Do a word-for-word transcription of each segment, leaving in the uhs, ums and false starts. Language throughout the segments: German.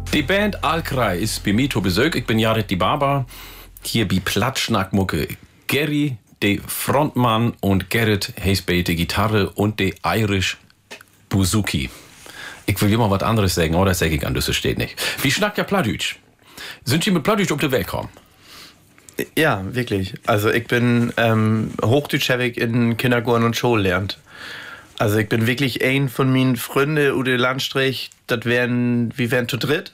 Die Band Alkrei ist bei mir zu Besuch. Ich bin Jared die Baba. Hier bei Platschnackmucke Gary, der Frontmann, und Gerrit heißt bei der Gitarre und der Irish Bouzouki. Ich will immer was anderes sagen, aber das sage ich an, das steht nicht. Wie schnackt ja Plattdeutsch? Sind Sie mit Plattdeutsch auf die Welt gekommen? Ja, wirklich. Also ich bin ähm, Hochdeutsch habe ich in Kindergarten und Schule gelernt. Also ich bin wirklich ein von meinen Freunden Ude Landstrich, das wären, wir wären zu dritt,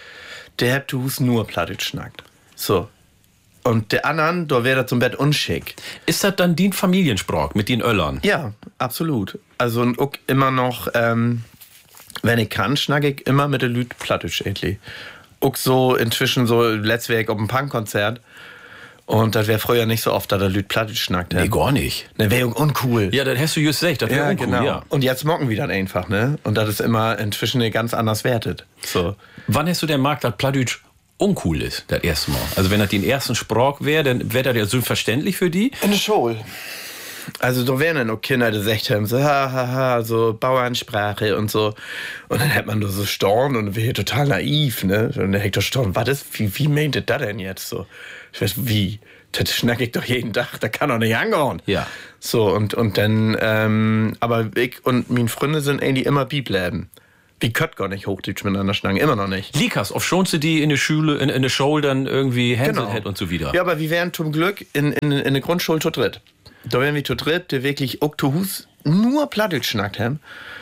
der hat Hus nur Plattdeutsch schnackt. So. Und der anderen, da wäre das zum Bett unschick. Ist das dann die Familiensprach mit den Öllern? Ja, absolut. Also und auch immer noch, ähm, wenn ich kann, schnacke ich immer mit der Lüt Plattdeutsch ähnlich. Auch so inzwischen so letztweg auf einem Punkkonzert. Und das wäre früher nicht so oft, dass der Lüt Plattdeutsch schnackt. Nee, gar nicht. Ne, wäre uncool. Ja, das hast du just gesagt, das wäre Ja, uncool, genau. ja. Und jetzt mocken wir dann einfach, ne? Und das ist immer inzwischen ganz anders wertet. So. Wann hast du denn gemerkt, dass Plattdeutsch uncool ist, das erste Mal? Also wenn das den ersten Sprach wäre, dann wäre das ja so verständlich für die? In der Schule. Also da wären dann auch Kinder, die gesagt haben, so ha, ha, ha, so Bauernsprache und so. Und dann hat man da so staunt und wäre total naiv, ne? Und dann hätte ich staunt, was ist, wie, wie meint das denn jetzt so? Ich weiß, wie? Das schnack ich doch jeden Tag, da kann doch nicht angehen. Ja. So, und, und dann, ähm, aber ich und meine Freunde sind eigentlich immer bleiben. Wir können gar nicht Hochdeutsch miteinander schnacken, immer noch nicht. Likas, auf schon sie die in der Schule, in, in der Schule dann irgendwie Hänsel Genau. hätt und so wieder. Ja, aber wir wären zum Glück in, in, in der Grundschule zu dritt. Da wären wir zu dritt, der wirklich auch zu Hus nur Plattdeutsch schnackt haben.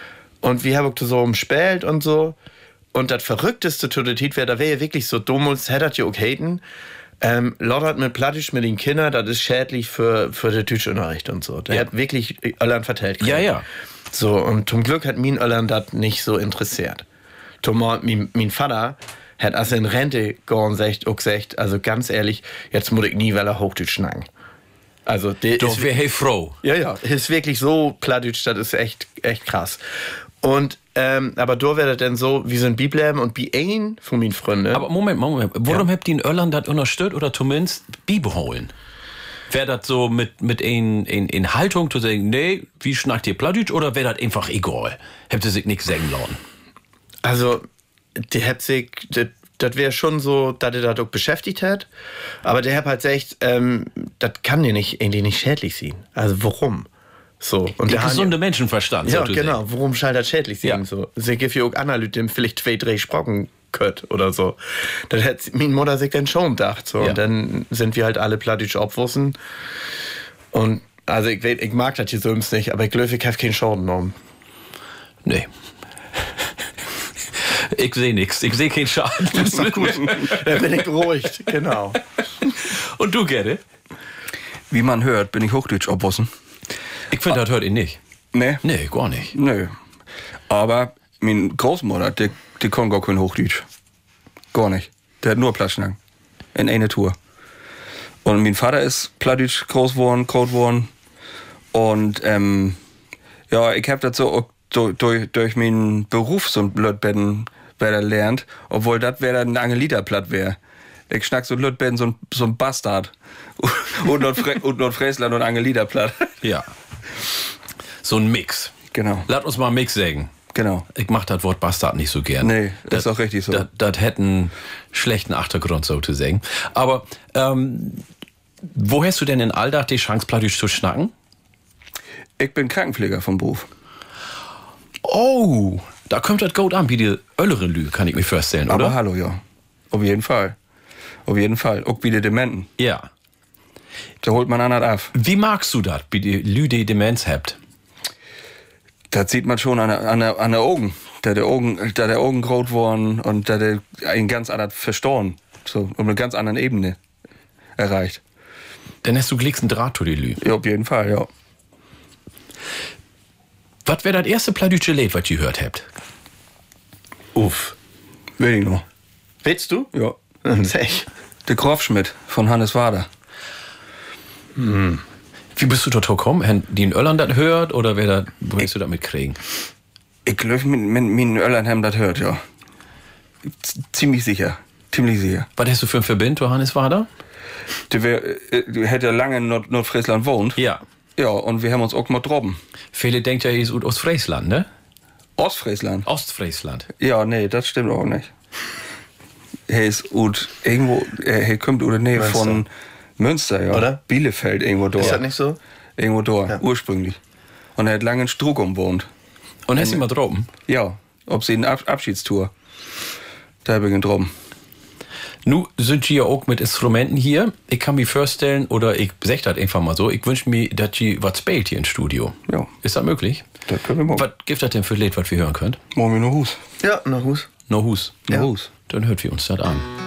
Und wir haben auch so umspielt und so. Und das Verrückteste zu der Zeit wäre, da wäre ja wirklich so dumm, als hättet ihr auch haten. Ähm, Lottert mit Plattdeutsch mit den Kindern, das ist schädlich für, für den Deutschunterricht und so. Der Ja. hat wirklich Öllern vertellt. Ja, ja. So, und zum Glück hat mein Öllern das nicht so interessiert. Zumal mein, mein Vater hat als er in Rente gegangen sagt, auch gesagt, also ganz ehrlich, jetzt muss ich nie, weil er Hochdeutsch schnacken. Also, der Doch ist, wäre hey froh. ja, ja, ist wirklich so Plattdeutsch, das ist echt, echt krass. Und, ähm, aber da wäre das dann so, wir sind bleiben und bei ein von meinen Freunden. Aber Moment, Moment. Warum Ja. habt ihr in Irland das unterstützt oder zumindest beibehalten? Wäre das so mit, mit ein, ein, ein Haltung zu sagen, nee, wie schnackt ihr Plattdeutsch, oder wäre das einfach egal? Habt ihr sich nichts sagen lassen? Also, der hat sich, das, das wäre schon so, dass er das auch beschäftigt hat. Aber der hat halt gesagt, ähm, das kann dir nicht, irgendwie nicht schädlich sein. Also, warum? So. Und Der der gesunde Menschenverstand, ja, sozusagen. genau. Warum soll das schädlich sein? Ja. So. Sie gibt ja auch andere Leute, die vielleicht zwei, drei Sprachen können oder so. Das hat meine Mutter sich dann schon gedacht. So. Ja. Und dann sind wir halt alle Plattdeutsch abwussen. Und, also, ich, weiß, ich mag das hier so nicht, aber ich glaube, ich habe keinen Schaden genommen. Nee. Ich sehe nichts. Ich sehe keinen Schaden. Das ist doch gut. Da bin ich beruhigt, genau. Und du, Gerrit? Wie man hört, bin ich Hochdeutsch abwussen. Ich finde, das hört ihr nicht. Nee? Nee, gar nicht. Nö. Aber meine Großmutter, die, die kann gar kein Hochdeutsch. Gar nicht. Der hat nur Plattschnacken. In eine Tour. Und mein Vater ist Plattdeutsch groß geworden, groß geworden. Und, ähm, ja, ich hab das so auch durch, durch, durch meinen Beruf so ein Blödbetten wer lernt, obwohl das wäre ein Angelita-Platt wäre. Ich schnack so Lütbetten, so ein, so ein Bastard. Und Nordfre- und Nordfriesland und Angelita-Platt. Ja. So ein Mix. Genau, Lass uns mal einen Mix sagen. genau. Ich mach das Wort Bastard nicht so gern. Nee, das ist auch richtig so. Das, das hätte einen schlechten Achtergrund, sozusagen. Aber ähm, wo hast du denn in Alltag die Chance, Plattdeutsch zu schnacken? Ich bin Krankenpfleger vom Beruf. Oh, da kommt das gut an, wie die Öllere Lü, kann ich mir vorstellen, oder? Aber hallo, ja. Auf jeden Fall. Auf jeden Fall. Auch wie die Dementen. Ja. Da holt man einer ab. Wie magst du das, wie die Lü die Demenz habt? Das sieht man schon an der, an der, an der Augen. Da der Augen, da der Augen rot worden und da der ein ganz anderes Verstorben. So, um eine ganz andere Ebene erreicht. Dann hast du glickst einen Draht zu die Lü. Ja, auf jeden Fall, ja. Was wäre das erste plattdeutsche Lied, was ihr gehört habt? Uff. Will ich noch. Willst du? Ja. Sag. Der Grofschmidt von Hannes Wader. Wie bist du dort gekommen? Haben die in Irland das hört oder wer da, wo hast du das mitkriegen? Ich glaube, mit, mit, mit in Irland haben das hört, ja. Z- Ziemlich sicher. Ziemlich sicher. Was hast du für ein Verbind, Johannes war da? Der, wär, äh, der hätte lange in Nord- Nordfriesland wohnt. Ja. Ja, und wir haben uns auch mal droben. Viele denken ja, ihr ist aus Friesland, ne? Ostfriesland. Ostfriesland. Ja, nee, das stimmt auch nicht. er ist ut, irgendwo, er, er kommt oder Nähe Münster. von Münster, ja. Oder? Bielefeld, irgendwo dort. Ist das nicht so? Irgendwo dort, Ja. ursprünglich. Und er hat lange in Strukum wohnt. Und hast du mal droben? Ja, ob sie eine Ab Abschiedstour. Da bin ich drum. Nu sind Sie ja auch mit Instrumenten hier. Ich kann mir vorstellen, oder ich sag das einfach mal so, ich wünsche mir, dass Sie was spielt hier im Studio. Ja. Ist das möglich? Das können wir machen. Was gibt das denn für Lied, was wir hören können? Machen wir noch Hus. Ja, nach Hus. No Hus. No Ja. Hus. Dann hört wir uns das an.